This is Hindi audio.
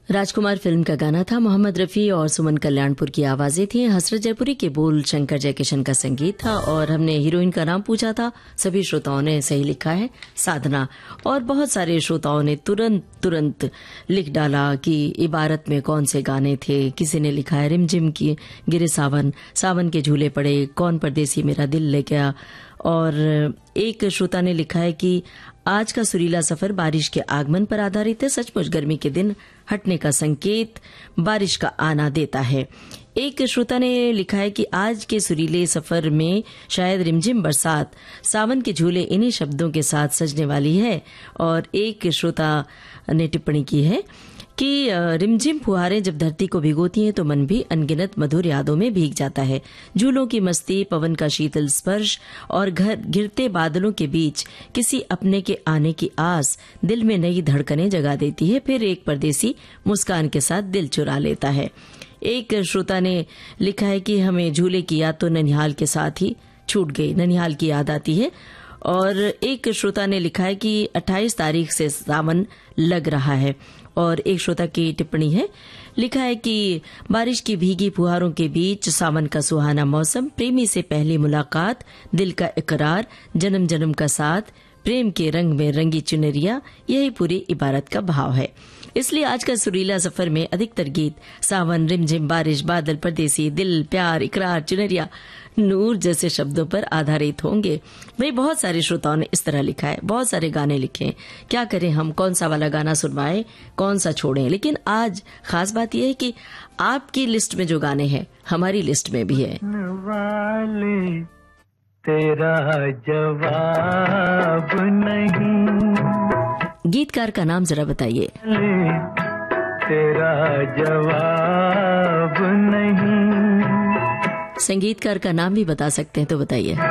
राजकुमार फिल्म का गाना था। मोहम्मद रफी और सुमन कल्याणपुर की आवाजें थी। हसरत जयपुरी के बोल शंकर जयकिशन का संगीत था और हमने हीरोइन का नाम पूछा था। सभी श्रोताओं ने सही लिखा है, साधना। और बहुत सारे श्रोताओं ने तुरंत लिख डाला कि इबारत में कौन से गाने थे। किसी ने लिखा है रिमझिम की गिरे सावन, सावन के झूले पड़े, कौन परदेसी मेरा दिल ले गया। और एक श्रोता ने लिखा है कि आज का सुरीला सफर बारिश के आगमन पर आधारित है। सचमुच गर्मी के दिन हटने का संकेत बारिश का आना देता है। एक श्रोता ने लिखा है कि आज के सुरीले सफर में शायद रिमझिम बरसात, सावन के झूले इन्हीं शब्दों के साथ सजने वाली है। और एक श्रोता ने टिप्पणी की है कि रिमझिम फुहारें जब धरती को भिगोती हैं तो मन भी अनगिनत मधुर यादों में भीग जाता है। झूलों की मस्ती, पवन का शीतल स्पर्श और घिरते बादलों के बीच किसी अपने के आने की आस दिल में नई धड़कनें जगा देती है। फिर एक परदेसी मुस्कान के साथ दिल चुरा लेता है। एक श्रोता ने लिखा है कि हमें झूले की याद तो ननिहाल के साथ ही छूट गई, ननिहाल की याद आती है। और एक श्रोता ने लिखा है कि 28 तारीख से सावन लग रहा है। और एक श्रोता की टिप्पणी है, लिखा है कि बारिश की भीगी फुहारों के बीच सावन का सुहाना मौसम, प्रेमी से पहली मुलाकात, दिल का इकरार, जन्म जन्म का साथ, प्रेम के रंग में रंगी चुनरिया, यही पूरी इबारत का भाव है। इसलिए आज का सुरीला सफर में अधिकतर गीत सावन, रिमझिम, बारिश, बादल, परदेसी, दिल, प्यार, इकरार, चुनरिया, नूर जैसे शब्दों पर आधारित होंगे। भाई बहुत सारे श्रोताओं ने इस तरह लिखा है, बहुत सारे गाने लिखे हैं। क्या करें हम, कौन सा वाला गाना सुनवाएं, कौन सा छोड़ें। लेकिन आज खास बात यह है कि आपकी लिस्ट में जो गाने हैं हमारी लिस्ट में भी है। तेरा जवाब नहीं। गीतकार का नाम जरा बताइए। तेरा जवाब नहीं। संगीतकार का नाम भी बता सकते हैं तो बताइए।